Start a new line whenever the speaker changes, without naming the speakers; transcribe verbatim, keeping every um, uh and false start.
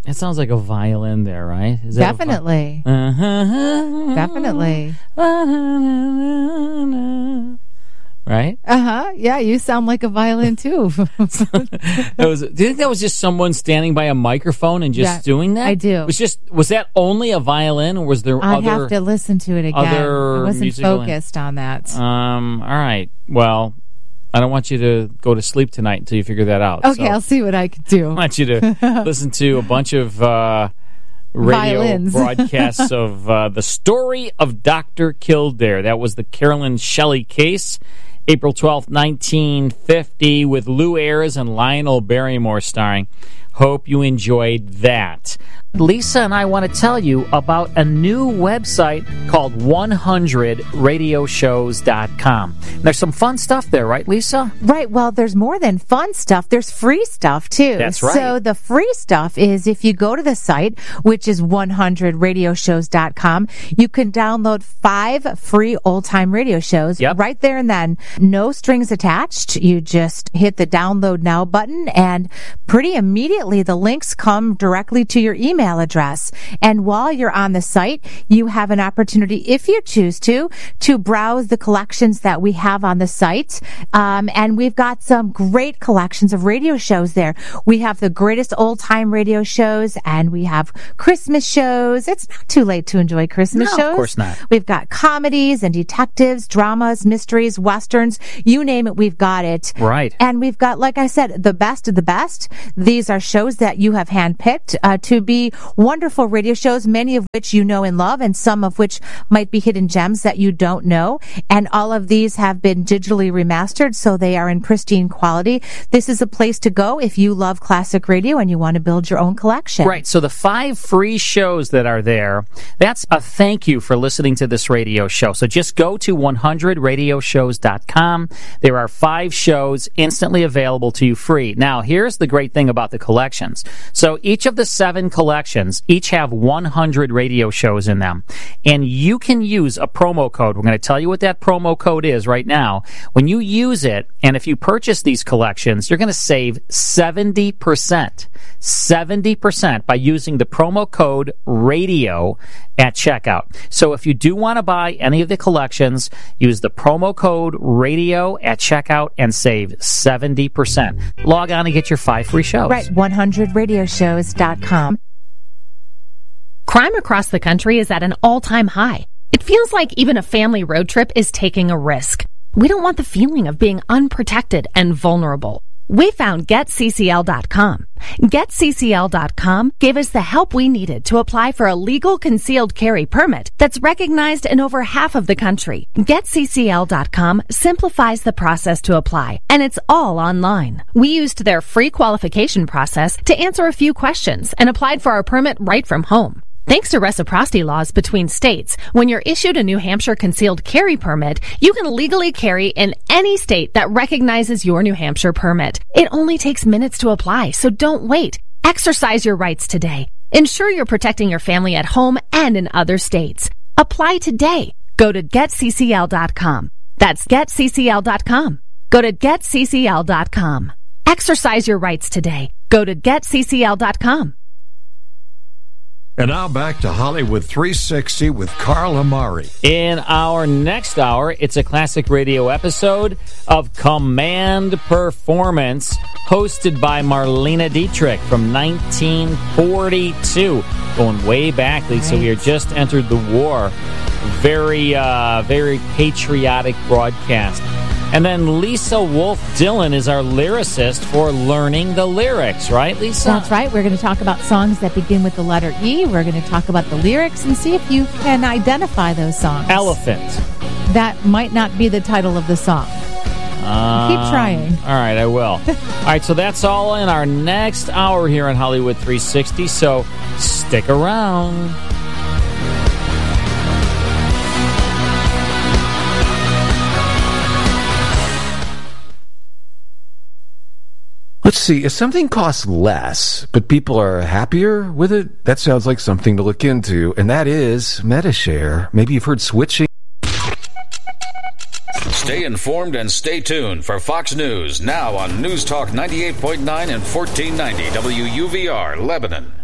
It sounds like a violin there, right? Is that
Definitely.
vi- uh-huh.
Definitely.
Right?
Uh-huh. Yeah, you sound like a violin, too.
It was, do you think that was just someone standing by a microphone and just
Yeah,
doing that?
I do.
It was just was that only a violin, or was there
I'd
other?
have to listen to it again.
other
I wasn't
musical-
focused on that.
Um. All right. Well, I don't want you to go to sleep tonight until you figure that out.
Okay,
so
I'll see what I can do.
I want you to listen to a bunch of uh, radio
Violins.
broadcasts of uh, the story of Doctor Kildare. That was the Carolyn Shelley case, April twelfth, nineteen fifty, with Lou Ayres and Lionel Barrymore starring. Hope you enjoyed that. Lisa and I want to tell you about a new website called one hundred radio shows dot com. There's some fun stuff there, right, Lisa?
Right. Well, there's more than fun stuff. There's free stuff, too.
That's right.
So the free stuff is if you go to the site, which is one hundred radio shows dot com, you can download five free old-time radio shows
Yep.
right there and then. No strings attached. You just hit the download now button, and pretty immediately the links come directly to your email address. And while you're on the site, you have an opportunity, if you choose to, to browse the collections that we have on the site. Um, and we've got some great collections of radio shows there. We have the greatest old-time radio shows, and we have Christmas shows. It's not too late to enjoy Christmas
No,
shows.
of course not.
We've got comedies and detectives, dramas, mysteries, westerns. You name it, we've got it.
Right.
And we've got, like I said, the best of the best. These are shows that you have handpicked uh, to be wonderful radio shows, many of which you know and love, and some of which might be hidden gems that you don't know. And all of these have been digitally remastered, so they are in pristine quality. This is a place to go if you love classic radio and you want to build your own collection.
Right. So the five free shows that are there, that's a thank you for listening to this radio show. So just go to one hundred radio shows dot com. There are five shows instantly available to you free. Now, here's the great thing about the collections. So each of the seven collections each have one hundred radio shows in them. And you can use a promo code. We're going to tell you what that promo code is right now. When you use it, and if you purchase these collections, you're going to save seventy percent. seventy percent by using the promo code RADIO at checkout. So if you do want to buy any of the collections, use the promo code RADIO at checkout and save seventy percent. Log on and get your five free shows.
Right, one hundred radio shows dot com.
Crime across the country is at an all-time high. It feels like even a family road trip is taking a risk. We don't want the feeling of being unprotected and vulnerable. We found Get C C L dot com. Get C C L dot com gave us the help we needed to apply for a legal concealed carry permit that's recognized in over half of the country. Get C C L dot com simplifies the process to apply, and it's all online. We used their free qualification process to answer a few questions and applied for our permit right from home. Thanks to reciprocity laws between states, when you're issued a New Hampshire concealed carry permit, you can legally carry in any state that recognizes your New Hampshire permit. It only takes minutes to apply, so don't wait. Exercise your rights today. Ensure you're protecting your family at home and in other states. Apply today. Go to Get C C L dot com. That's Get C C L dot com. Go to Get C C L dot com. Exercise your rights today. Go to Get C C L dot com.
And now back to Hollywood three sixty with Carl Amari.
In our next hour, it's a classic radio episode of Command Performance, hosted by Marlene Dietrich from nineteen forty-two. Going way back, Lisa. We had just entered the war. Very, uh, very patriotic broadcast. And then Lisa Wolf Dillon is our lyricist for Learning the Lyrics, right, Lisa?
That's right. We're going to talk about songs that begin with the letter E. We're going to talk about the lyrics and see if you can identify those songs.
Elephant.
That might not be the title of the song.
Um,
Keep trying.
All right, I will. All right, so that's all in our next hour here on Hollywood three sixty, so stick around.
Let's see, if something costs less, but people are happier with it, that sounds like something to look into, and that is Metashare. Maybe you've heard switching.
Stay informed and stay tuned for Fox News, now on News Talk ninety-eight point nine and fourteen ninety W U V R, Lebanon.